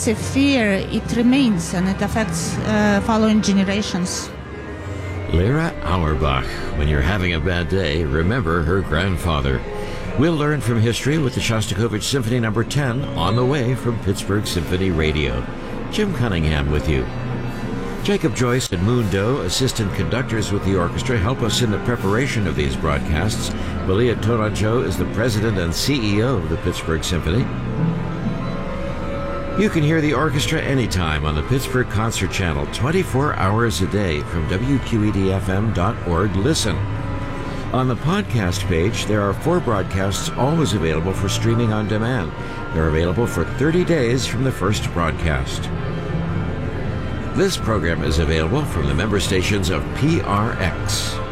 it's a fear, it remains and it affects following generations. Lyra Auerbach. When you're having a bad day, remember her grandfather. We'll learn from history with the Shostakovich Symphony No. 10 on the way from Pittsburgh Symphony Radio. Jim Cunningham with you. Jacob Joyce and Moon Doe, assistant conductors with the orchestra, help us in the preparation of these broadcasts. Malia Toronjo is the president and CEO of the Pittsburgh Symphony. You can hear the orchestra anytime on the Pittsburgh Concert Channel, 24 hours a day from WQEDFM.org. Listen. On the podcast page, there are 4 broadcasts always available for streaming on demand. They're available for 30 days from the first broadcast. This program is available from the member stations of PRX.